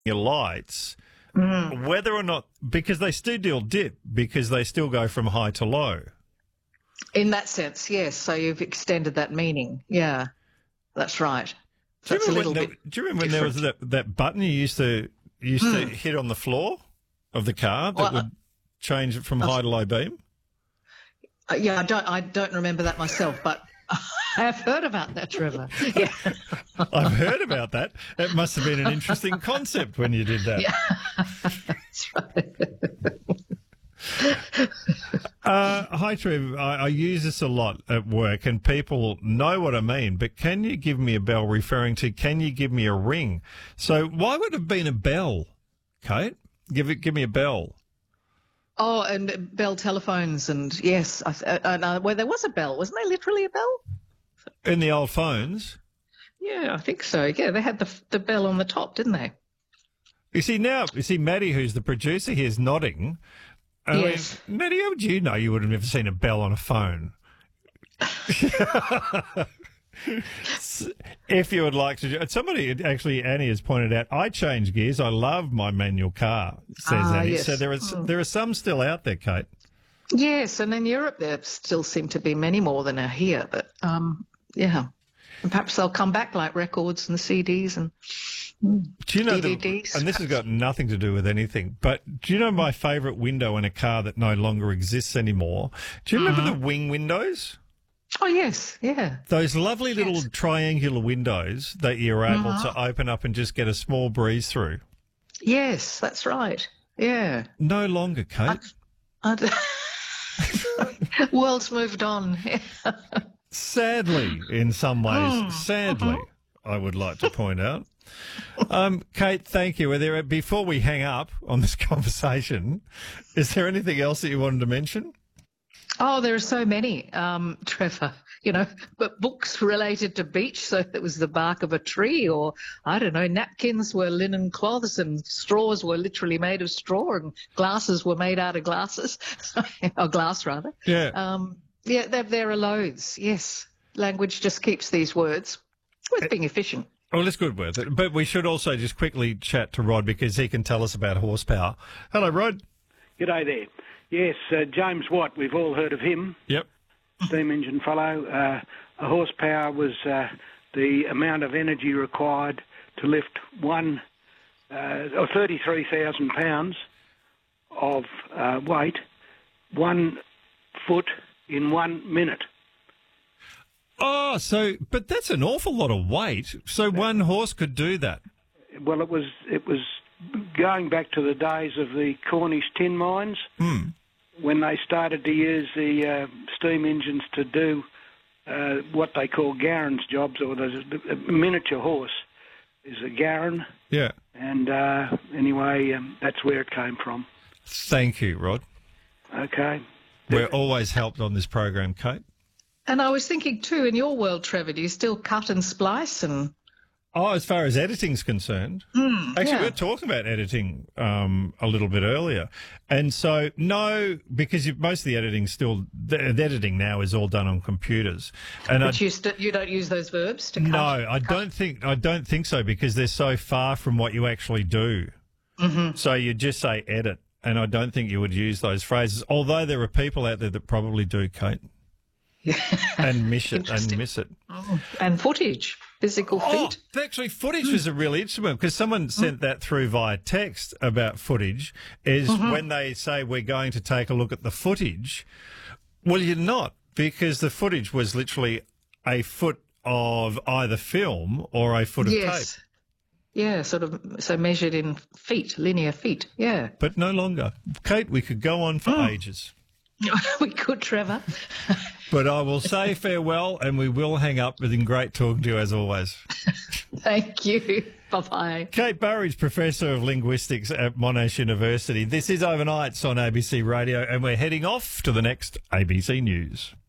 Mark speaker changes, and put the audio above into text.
Speaker 1: your lights, whether or not, because they still dip, because they still go from high to low.
Speaker 2: In that sense, yes. So you've extended that meaning. Yeah, that's right. So
Speaker 1: Do you remember when there was that button you used to hit on the floor of the car that would change it from high to low beam?
Speaker 2: Yeah, I don't remember that myself, but I have heard about that, Trevor. Yeah.
Speaker 1: I've heard about that. It must have been an interesting concept when you did that.
Speaker 2: Yeah. That's right.
Speaker 1: Hi, Trev. I use this a lot at work, and people know what I mean, but can you give me a bell, referring to can you give me a ring? So why would it have been a bell, Kate? Give me a bell.
Speaker 2: Oh, and bell telephones, and yes, well, there was a bell. Wasn't there literally a bell?
Speaker 1: In the old phones?
Speaker 2: Yeah, I think so. Yeah, they had the bell on the top, didn't they?
Speaker 1: You see, Maddie, who's the producer here, is nodding.
Speaker 2: Yes.
Speaker 1: Maddie, how would you know you would have never seen a bell on a phone? If you would like to, somebody actually, Annie has pointed out, I change gears. I love my manual car, says Annie.
Speaker 2: Yes.
Speaker 1: So there are some still out there, Kate.
Speaker 2: Yes, and in Europe there still seem to be many more than are here. But yeah, and perhaps they'll come back like records and CDs and
Speaker 1: do you know
Speaker 2: DVDs.
Speaker 1: And this has got nothing to do with anything, but do you know my favourite window in a car that no longer exists anymore? Do you remember the wing windows?
Speaker 2: Oh, yes, yeah.
Speaker 1: Those lovely little triangular windows that you're able to open up and just get a small breeze through.
Speaker 2: Yes, that's right. Yeah.
Speaker 1: No longer, Kate.
Speaker 2: World's moved on.
Speaker 1: Sadly, in some ways. Sadly, I would like to point out. Kate, thank you. Before we hang up on this conversation, is there anything else that you wanted to mention?
Speaker 2: Oh, there are so many, Trevor, but books related to beach, so it was the bark of a tree, or, I don't know, napkins were linen cloths and straws were literally made of straw and glasses were made out of glasses, or glass rather.
Speaker 1: Yeah.
Speaker 2: Yeah, there are loads, yes. Language just keeps these words with being efficient.
Speaker 1: Well, it's good with it. But we should also just quickly chat to Rod because he can tell us about horsepower. Hello, Rod.
Speaker 3: G'day there. Yes, James Watt, we've all heard of him.
Speaker 1: Yep.
Speaker 3: Steam engine fellow. A horsepower was the amount of energy required to lift 33,000 pounds of weight, 1 foot in 1 minute.
Speaker 1: Oh, but that's an awful lot of weight. So one horse could do that.
Speaker 3: Well, it was going back to the days of the Cornish tin mines. When they started to use the steam engines to do what they call Garran's jobs, or the miniature horse is a Garran.
Speaker 1: Yeah.
Speaker 3: And anyway, that's where it came from.
Speaker 1: Thank you, Rod.
Speaker 3: Okay.
Speaker 1: We're always helped on this program, Kate.
Speaker 2: And I was thinking too, in your world, Trevor, do you still cut and splice and...
Speaker 1: Oh, as far as editing's concerned, actually, we were talking about editing a little bit earlier, and so no, because most of the editing the editing now is all done on computers, and
Speaker 2: but you don't use those verbs to cut.
Speaker 1: No, I don't think so because they're so far from what you actually do. So you just say edit, and I don't think you would use those phrases. Although there are people out there that probably do, Kate. Yeah. And miss it.
Speaker 2: And footage, physical feet.
Speaker 1: Actually, footage is a really interesting one because someone sent that through via text about footage is when they say we're going to take a look at the footage. Well, you're not, because the footage was literally a foot of either film or a foot of tape.
Speaker 2: Yeah, so measured in feet, linear feet, yeah.
Speaker 1: But no longer. Kate, we could go on for ages.
Speaker 2: We could, Trevor.
Speaker 1: But I will say farewell, and we will hang up. It's been great talking to you, as always.
Speaker 2: Thank you. Bye-bye.
Speaker 1: Kate Burridge, Professor of Linguistics at Monash University. This is Overnights on ABC Radio, and we're heading off to the next ABC News.